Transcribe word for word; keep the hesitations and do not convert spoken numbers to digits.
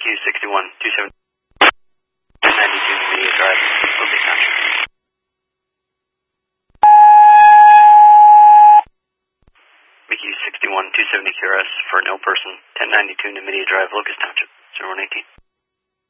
Q sixty-one two seventy, ten ninety-two Media Drive, Locust Township. M Q sixty-one two seventy Q R S for no person, ten ninety-two Media Drive, Locust Township, zero one eighteen.